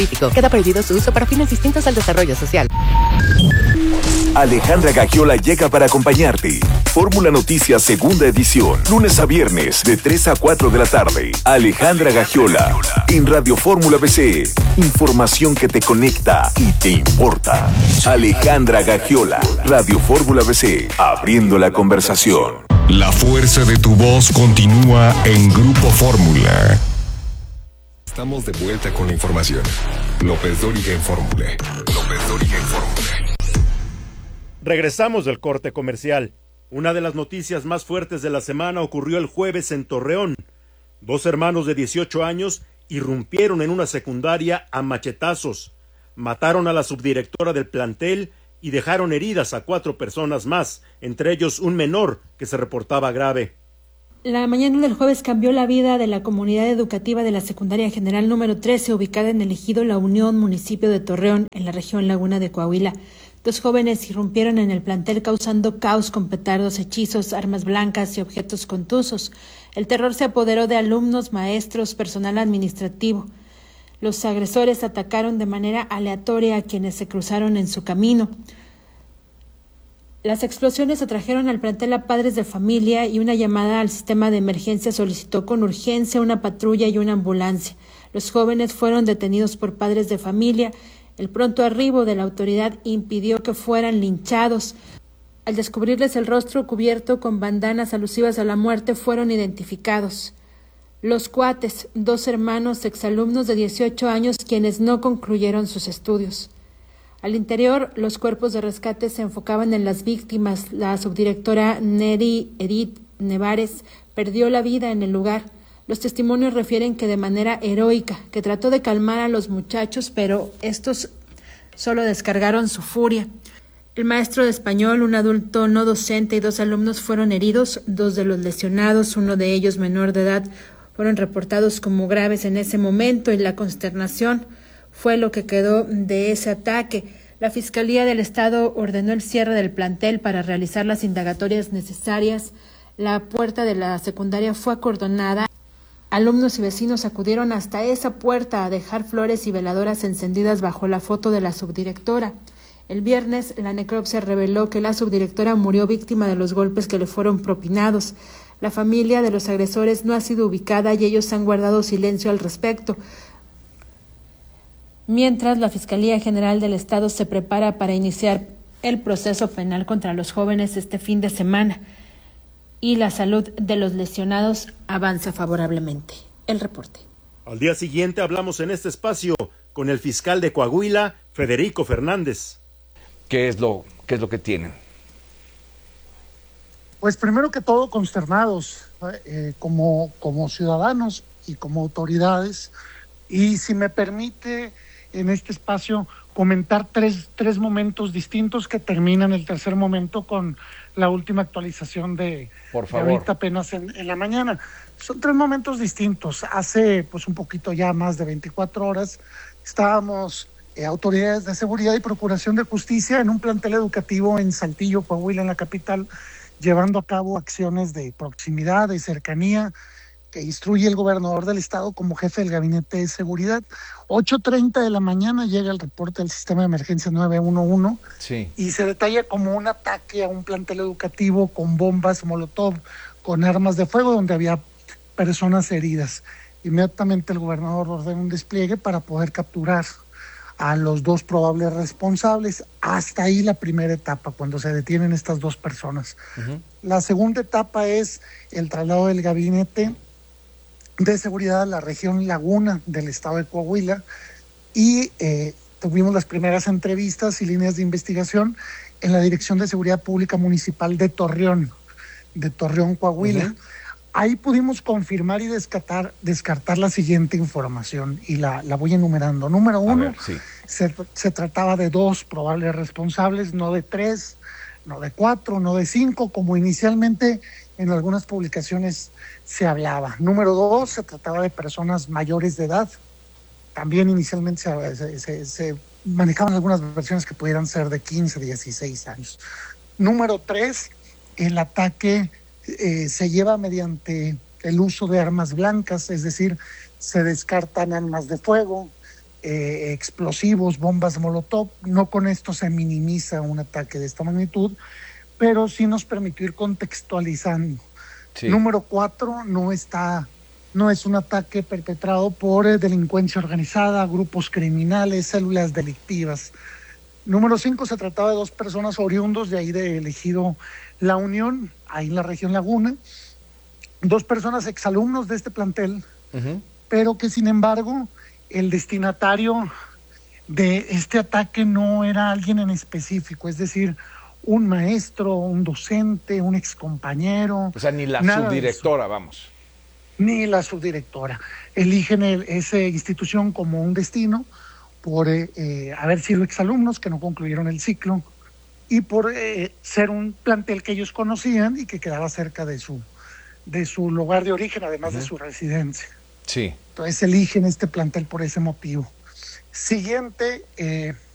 Queda prohibido su uso para fines distintos al desarrollo social. Alejandra Gagiola llega para acompañarte. Fórmula Noticias, segunda edición. Lunes a viernes, de 3 a 4 de la tarde. Alejandra Gagiola, en Radio Fórmula BC. Información que te conecta y te importa. Alejandra Gagiola, Radio Fórmula BC. Abriendo la conversación. La fuerza de tu voz continúa en Grupo Fórmula. Estamos de vuelta con la información. López Dóriga en Fórmula. Regresamos del corte comercial. Una de las noticias más fuertes de la semana ocurrió el jueves en Torreón. 2 hermanos de 18 años irrumpieron en una secundaria a machetazos. Mataron a la subdirectora del plantel y dejaron heridas a 4 personas más, entre ellos un menor que se reportaba grave. La mañana del jueves cambió la vida de la comunidad educativa de la Secundaria General número 13, ubicada en el ejido La Unión, municipio de Torreón, en la región Laguna de Coahuila. 2 jóvenes irrumpieron en el plantel causando caos con petardos, hechizos, armas blancas y objetos contusos. El terror se apoderó de alumnos, maestros, personal administrativo. Los agresores atacaron de manera aleatoria a quienes se cruzaron en su camino. Las explosiones atrajeron al plantel a padres de familia y una llamada al sistema de emergencia solicitó con urgencia una patrulla y una ambulancia. Los jóvenes fueron detenidos por padres de familia. El pronto arribo de la autoridad impidió que fueran linchados. Al descubrirles el rostro cubierto con bandanas alusivas a la muerte, fueron identificados. Los cuates, 2 hermanos exalumnos de 18 años quienes no concluyeron sus estudios. Al interior, los cuerpos de rescate se enfocaban en las víctimas. La subdirectora Neri Edith Nevares perdió la vida en el lugar. Los testimonios refieren que de manera heroica, que trató de calmar a los muchachos, pero estos solo descargaron su furia. El maestro de español, un adulto no docente y 2 alumnos fueron heridos. 2 de los lesionados, uno de ellos menor de edad, fueron reportados como graves en ese momento y la consternación fue lo que quedó de ese ataque. La Fiscalía del Estado ordenó el cierre del plantel para realizar las indagatorias necesarias. La puerta de la secundaria fue acordonada. Alumnos y vecinos acudieron hasta esa puerta a dejar flores y veladoras encendidas bajo la foto de la subdirectora. El viernes, la necropsia reveló que la subdirectora murió víctima de los golpes que le fueron propinados. La familia de los agresores no ha sido ubicada y ellos han guardado silencio al respecto. Mientras, la Fiscalía General del Estado se prepara para iniciar el proceso penal contra los jóvenes este fin de semana y la salud de los lesionados avanza favorablemente. El reporte. Al día siguiente hablamos en este espacio con el fiscal de Coahuila, Federico Fernández. ¿Qué es lo que tienen? Pues primero que todo consternados como ciudadanos y como autoridades. Y si me permite en este espacio comentar tres momentos distintos que terminan el tercer momento con la última actualización de ahorita apenas en la mañana. Son 3 momentos distintos. Hace pues un poquito ya más de 24 horas estábamos autoridades de seguridad y procuración de justicia en un plantel educativo en Saltillo, Coahuila, en la capital, llevando a cabo acciones de proximidad, de cercanía, que instruye el gobernador del estado como jefe del gabinete de seguridad. 8:30 de la mañana llega el reporte del sistema de emergencia 911 y se detalla como un ataque a un plantel educativo con bombas molotov, con armas de fuego, donde había personas heridas. Inmediatamente el gobernador ordena un despliegue para poder capturar a los 2 probables responsables. Hasta ahí la primera etapa, cuando se detienen estas 2 personas. La segunda etapa es el traslado del gabinete de seguridad a la región Laguna del estado de Coahuila y tuvimos las primeras entrevistas y líneas de investigación en la Dirección de Seguridad Pública Municipal de Torreón, Coahuila. Ahí pudimos confirmar y descartar la siguiente información y la voy enumerando. Número 1, se trataba de 2 probables responsables, no de 3, no de 4, no de 5, como inicialmente en algunas publicaciones se hablaba. Número 2, se trataba de personas mayores de edad. También inicialmente se manejaban algunas versiones que pudieran ser de 15, 16 años. Número 3, el ataque se lleva mediante el uso de armas blancas, es decir, se descartan armas de fuego, explosivos, bombas Molotov. No con esto se minimiza un ataque de esta magnitud, pero sí nos permitió ir contextualizando. Sí. Número 4, no es un ataque perpetrado por delincuencia organizada, grupos criminales, células delictivas. Número 5, se trataba de 2 personas oriundos de ahí de Ejido La Unión, ahí en la región Laguna, 2 personas exalumnos de este plantel, pero que sin embargo el destinatario de este ataque no era alguien en específico, es decir, un maestro, un docente, un excompañero. O sea, ni la subdirectora, vamos. Ni la subdirectora. Eligen esa institución como un destino por haber sido exalumnos que no concluyeron el ciclo y por ser un plantel que ellos conocían y que quedaba cerca de su lugar de origen, además de su residencia. Sí. Entonces eligen este plantel por ese motivo. Siguiente,